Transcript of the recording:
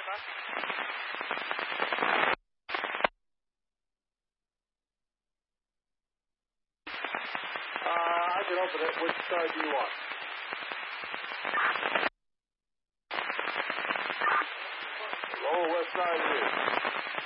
I can open it. Which side do you want? Lower west side here.